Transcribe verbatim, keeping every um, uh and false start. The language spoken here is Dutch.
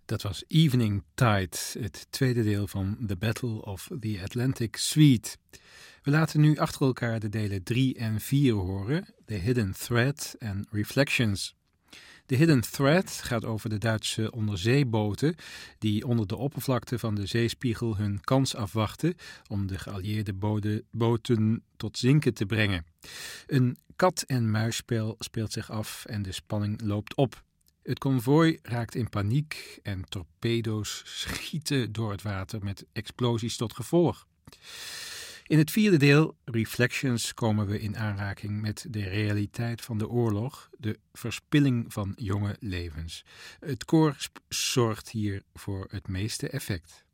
Dat was Evening Tide, het tweede deel van The Battle of the Atlantic Suite. We laten nu achter elkaar de delen drie en vier horen, The Hidden Thread en Reflections. The Hidden Thread gaat over de Duitse onderzeeboten die onder de oppervlakte van de zeespiegel hun kans afwachten om de geallieerde bode- boten tot zinken te brengen. Een kat-en-muisspel speelt zich af en de spanning loopt op. Het konvooi raakt in paniek en torpedo's schieten door het water met explosies tot gevolg. In het vierde deel, Reflections, komen we in aanraking met de realiteit van de oorlog, de verspilling van jonge levens. Het koor sp- zorgt hier voor het meeste effect.